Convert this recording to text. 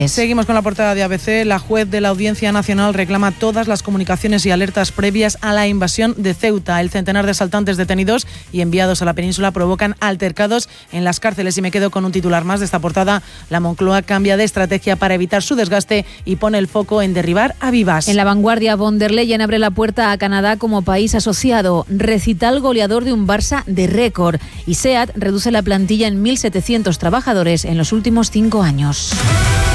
Seguimos con la portada de ABC. La juez de la Audiencia Nacional reclama todas las comunicaciones y alertas previas a la invasión de Ceuta. El centenar de asaltantes detenidos y enviados a la península provocan altercados en las cárceles. Y me quedo con un titular más de esta portada. La Moncloa cambia de estrategia para evitar su desgaste y pone el foco en derribar a Vivas. En La Vanguardia, von der Leyen abre la puerta a Canadá como país asociado. Recital goleador de un Barça de récord. Y SEAT reduce la plantilla en 1.700 trabajadores en los últimos 5 años.